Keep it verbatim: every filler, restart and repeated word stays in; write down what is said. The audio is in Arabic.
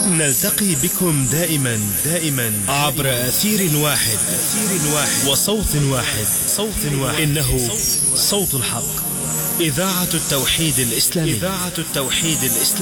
نلتقي بكم دائما دائما عبر أثير واحد أثير واحد وصوت واحد صوت واحد إنه صوت الحق، إذاعة التوحيد الإسلامي، إذاعة التوحيد الإسلامي.